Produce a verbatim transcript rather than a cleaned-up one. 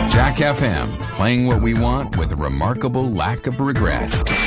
Jack F M, playing what we want with a remarkable lack of regret.